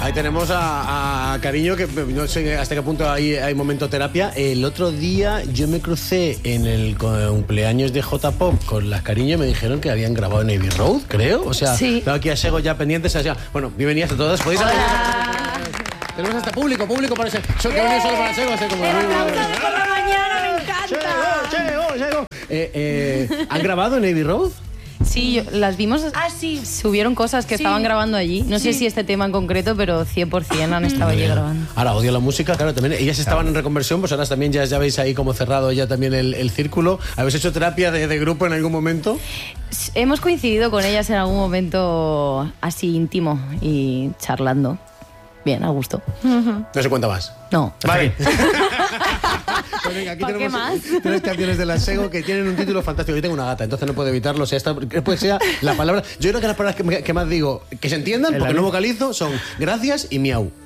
Ahí tenemos a Cariño, que no sé hasta qué punto hay momento terapia. El otro día yo me crucé en el cumpleaños de J-Pop con las Cariño y me dijeron que habían grabado en Abbey Road, creo. O sea, sí. Tengo aquí a Sego ya pendientes. O sea, bueno, bienvenidas a todas. ¿Podéis hablar? Tenemos hasta público para ese. Que ha venido solo para Sego. Como ¡El aplauso de por la mañana! ¡Me encanta! Sego. ¿Han grabado en Abbey Road? Sí, las vimos. Sí. Subieron cosas que estaban grabando allí. No sé si este tema en concreto, pero 100% han estado allí grabando. Ahora odio la música, claro, también. Ellas estaban en reconversión, vosotras también ya veis ahí como cerrado ya también el círculo. ¿Habéis hecho terapia de grupo en algún momento? Hemos coincidido con ellas en algún momento así íntimo y charlando. Bien, a gusto. No se cuenta más. No. Vale. Pues venga, aquí ¿Para qué tenemos más? 3 canciones de la Sego que tienen un título fantástico. Yo tengo una gata, entonces no puedo evitarlo. O sea, pues sea la palabra. Yo creo que las palabras que más digo que se entiendan, porque no vocalizo, son gracias y miau.